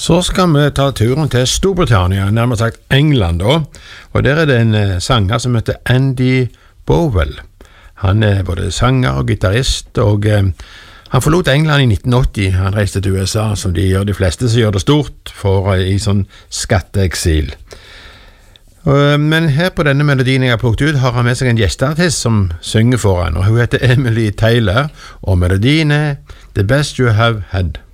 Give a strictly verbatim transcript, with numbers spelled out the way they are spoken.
Så skal vi ta turen til Storbritannia, nærmere sagt England da, og der er det en eh, sanger som heter Andy Bowell. Han er både sanger og gitarrist, og eh, han forlot England i nitten åtti. Han reiste til U S A, som de gjør de fleste som gjør det stort, for eh, i sånn skatteeksil. Uh, men her på denne melodien jeg har plukket ut, har han med seg en gjesteartist som synger for han, og hun heter Emily Taylor, og melodien er The Best You Have Had.